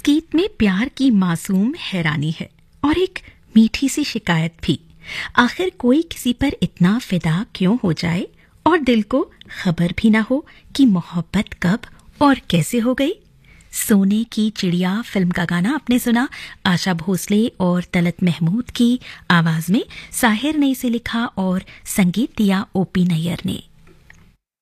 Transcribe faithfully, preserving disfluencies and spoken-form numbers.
गीत में प्यार की मासूम हैरानी है और एक मीठी सी शिकायत भी। आखिर कोई किसी पर इतना फिदा क्यों हो जाए और दिल को खबर भी ना हो कि मोहब्बत कब और कैसे हो गई। सोने की चिड़िया फिल्म का गाना आपने सुना आशा भोसले और तलत महमूद की आवाज में। साहिर ने इसे लिखा और संगीत दिया ओपी नैयर ने।